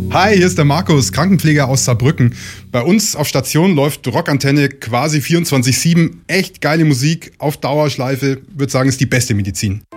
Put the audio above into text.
Hi, hier ist der Markus, Krankenpfleger aus Saarbrücken. Bei uns auf Station läuft Rockantenne quasi 24/7. Echt geile Musik auf Dauerschleife. Würde sagen, ist die beste Medizin.